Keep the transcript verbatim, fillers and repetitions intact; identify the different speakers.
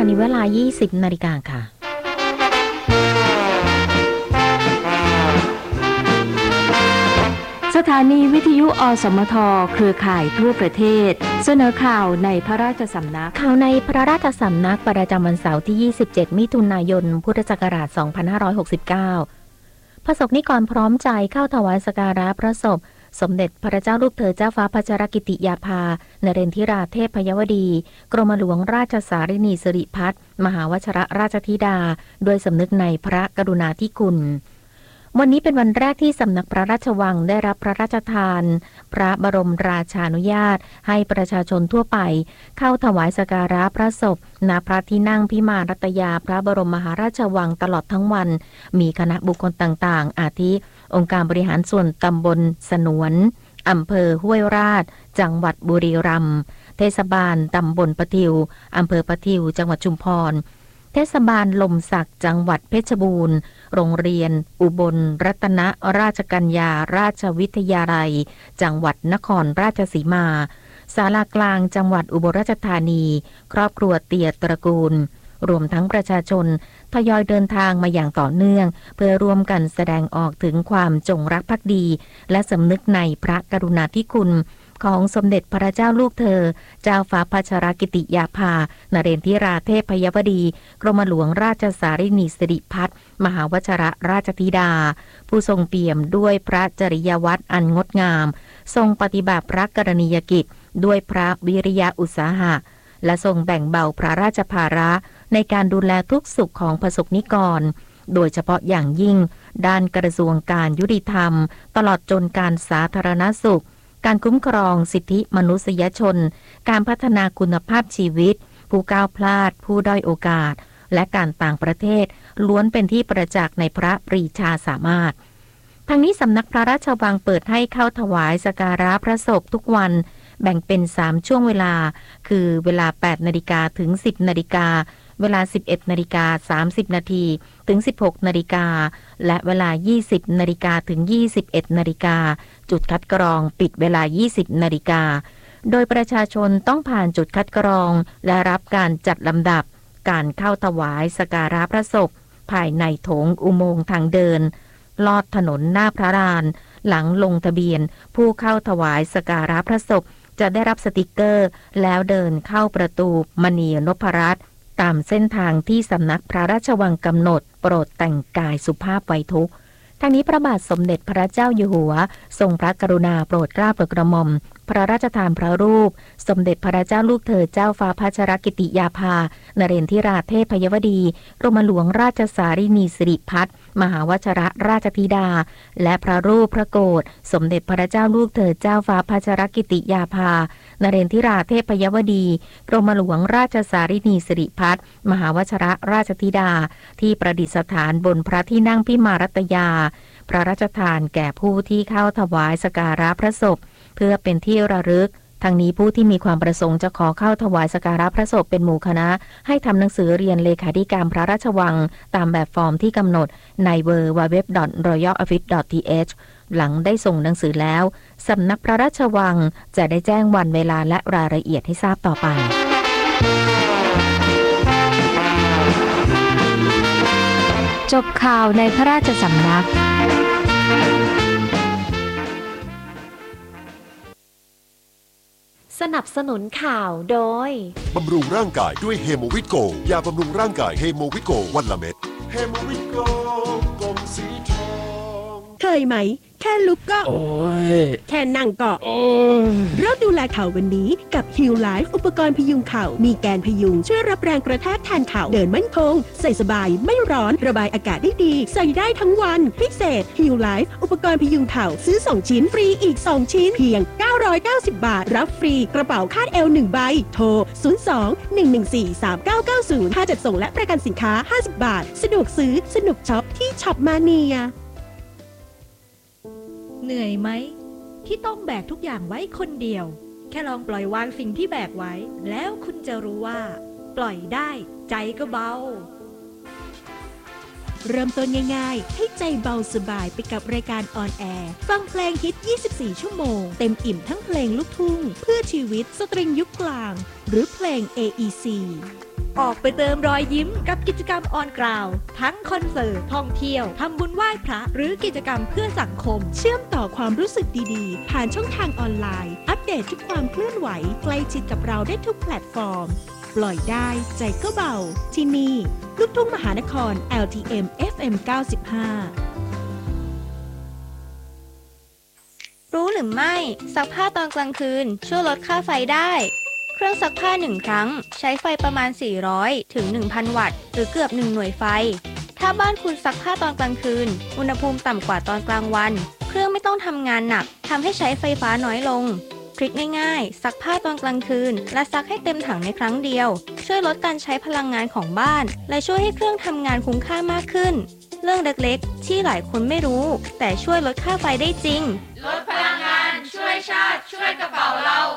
Speaker 1: ณเวลา ยี่สิบ นาฬิกาค่ะ
Speaker 2: สถานีวิทยุอสมทเครือข่ายทั่วประเทศเสนอข่าวในพระราชสำนัก
Speaker 1: ข่าวในพระราชสำนักประจำวันเสาร์ที่ ยี่สิบเจ็ด มิถุนายน พุทธศักราช สองพันห้าร้อยหกสิบเก้า พระสงฆ์นิกรพร้อมใจเข้าถวายสักการะพระศพสมเด็จพระเจ้าลูกเธอเจ้าฟ้าพัชรกิติยาภานเรนทิราเทพยวดีกรมหลวงราชสารินีสิริพัฒน์มหาวชรราชธิดาด้วยสำนึกในพระกรุณาธิคุณวันนี้เป็นวันแรกที่สำนักพระราชวังได้รับพระราชทานพระบรมราชานุญาตให้ประชาชนทั่วไปเข้าถวายสักการะพระศพณพระที่นั่งพิมานรัตยาพระบรมมหาราชวังตลอดทั้งวันมีคณะบุคคลต่างๆอาทิองค์การบริหารส่วนตำบลสนวนอำเภอห้วยราชจังหวัดบุรีรัมย์เทศบาลตำบลปะทิวอำเภอปะทิวจังหวัดชุมพรเทศบาลลมสักจังหวัดเพชรบูรณ์โรงเรียนอุบลรัตนราชกัญญาราชวิทยาลัยจังหวัดนครราชสีมาศาลากลางจังหวัดอุบลราชธานีครอบครัวเตียตระกูลรวมทั้งประชาชนทยอยเดินทางมาอย่างต่อเนื่องเพื่อร่วมกันแสดงออกถึงความจงรักภักดีและสำนึกในพระกรุณาธิคุณของสมเด็จพระเจ้าลูกเธอเจ้าฟ้าพัชรกิติยาภานเรนทิราเทพยวดีกรมหลวงราชสารินีสิริพัฒน์มหาวชรราชธิดาผู้ทรงเปี่ยมด้วยพระจริยวัตรอันงดงามทรงปฏิบัติพระกรณียกิจด้วยพระวิริยะอุตสาหะและทรงแบ่งเบาพระราชภาระในการดูแลทุกสุขของประสบนิกรโดยเฉพาะอย่างยิ่งด้านกระทรวงการยุติธรรมตลอดจนการสาธารณสุขการคุ้มครองสิทธิมนุษยชนการพัฒนาคุณภาพชีวิตผู้ก้าวพลาดผู้ด้อยโอกาสและการต่างประเทศล้วนเป็นที่ประจักษ์ในพระปรีชาสามารถทางนี้สำนักพระราชวังเปิดให้เข้าถวายสักการะพระศพทุกวันแบ่งเป็นสามช่วงเวลาคือเวลา แปดนาฬิกา ถึง สิบนาฬิกาเวลา สิบเอ็ดนาฬิกาสามสิบนาทีถึง สิบหกนาฬิกาและเวลา ยี่สิบนาฬิกาถึง ยี่สิบเอ็ดนาฬิกาจุดคัดกรองปิดเวลา ยี่สิบนาฬิกาโดยประชาชนต้องผ่านจุดคัดกรองและรับการจัดลำดับการเข้าถวายสักการะพระศพภายในโถงอุโมงค์ทางเดินลอดถนนหน้าพระลานหลังลงทะเบียนผู้เข้าถวายสักการะพระศพจะได้รับสติกเกอร์แล้วเดินเข้าประตูมณีนพรัตน์ตามเส้นทางที่สำนักพระราชวังกำหนดโปรดแต่งกายสุภาพไว้ทุกข์ทางนี้พระบาทสมเด็จพระเจ้าอยู่หัวทรงพระกรุณาโปรดเกล้าโปรดกระหม่อมพระราชทานพระรูปสมเด็จพระเจ้าลูกเธอเจ้าฟ้าพัชรกิติยาภานเรนทิราเทพยวดีกรมหลวงราชสารินีสิริพัฒน์มหาวชรราชธิดาและพระรูปพระโกฐสมเด็จพระเจ้าลูกเธอเจ้าฟ้าพัชรกิติยาภานเรนทิราเทพยวดีกรมหลวงราชสารินีสิริพัฒน์มหาวชรราชธิดาที่ประดิษฐานบนพระที่นั่งพิมานรัตยาพระราชทานแก่ผู้ที่เข้าถวายสักการะพระศพเพื่อเป็นที่ระลึกทั้งนี้ผู้ที่มีความประสงค์จะขอเข้าถวายสักการะพระศพเป็นหมู่คณะให้ทำหนังสือเรียนเลขาธิการพระราชวังตามแบบฟอร์มที่กำหนดใน ดับเบิลยู ดับเบิลยู ดับเบิลยู ดอท รอยัล ออฟฟิศ ดอท ที เอช หลังได้ส่งหนังสือแล้วสำนักพระราชวังจะได้แจ้งวันเวลาและรายละเอียดให้ทราบต่อไป
Speaker 2: จบข่าวในพระราชสำนัก
Speaker 3: สนับสนุนข่าวโดย
Speaker 4: บำรุงร่างกายด้วยเฮโมวิตโกยาบำรุงร่างกายเฮโมวิตโกวันละเม็ดเฮโมวิตโกกลมสีทอง
Speaker 5: เคยไหมแค่ลุกก็โอ้ยแค่นั่งก็โอ้ยเริ่มดูแลเข่าวันนี้กับ Heal Life อุปกรณ์พยุงเข่ามีแกนพยุงช่วยรับแรงกระแทกแทนเข่าเดินมั่นคงใส่สบายไม่ร้อนระบายอากาศได้ดีใส่ได้ทั้งวันพิเศษ Heal Life อุปกรณ์พยุงเข่าซื้อสองชิ้นฟรีอีกสองชิ้นเพียงเก้าร้อยเก้าสิบบาทรับฟรีกระเป๋าคาดเอวหนึ่งใบโทรศูนย์ สอง หนึ่ง หนึ่ง สี่ สาม เก้า เก้า ศูนย์ค่าจัดส่งและประกันสินค้าห้าสิบบาทสะดวกซื้อสนุกช็อปที่ช็อปมาเนีย
Speaker 6: เหนื่อยไหมที่ต้องแบกทุกอย่างไว้คนเดียวแค่ลองปล่อยวางสิ่งที่แบกไว้แล้วคุณจะรู้ว่าปล่อยได้ใจก็เบา
Speaker 5: เริ่มต้นง่ายๆให้ใจเบาสบายไปกับรายการออนแอร์ฟังเพลงฮิตยี่สิบสี่ชั่วโมงเต็มอิ่มทั้งเพลงลูกทุ่งเพื่อชีวิตสตริงยุคกลางหรือเพลง เอ อี ซี
Speaker 6: ออกไปเติมรอยยิ้มกับกิจกรรมออนกราวทั้งคอนเสิร์ตท่องเที่ยวทำบุญไหว้พระหรือกิจกรรมเพื่อสังคม
Speaker 5: เชื่อมต่อความรู้สึกดีๆผ่านช่องทางออนไลน์อัปเดตทุกความเคลื่อนไหวใกล้ชิดกับเราได้ทุกแพลตฟอร์มปล่อยได้ใจก็เบาที่นี่ลูกทุ่งมหานคร แอล ที เอ็ม เอฟ เอ็ม เก้าสิบห้า
Speaker 7: รู้หรือไม่ซักผ้าตอนกลางคืนช่วยลดค่าไฟได้เครื่องซักผ้าหนึ่งครั้งใช้ไฟประมาณสี่ร้อยถึง หนึ่งพัน วัตต์หรือเกือบหนึ่งหน่วยไฟถ้าบ้านคุณซักผ้าตอนกลางคืนอุณหภูมิต่ำกว่าตอนกลางวันเครื่องไม่ต้องทำงานหนักทำให้ใช้ไฟฟ้าน้อยลงทริคง่ายๆซักผ้าตอนกลางคืนและซักให้เต็มถังในครั้งเดียวช่วยลดการใช้พลังงานของบ้านและช่วยให้เครื่องทำงานคุ้มค่ามากขึ้นเรื่องเล็กๆที่หลายคนไม่รู้แต่ช่วยลดค่าไฟได้จริงลดพลังงานช่วยชาติช่วยกระเป๋าเรา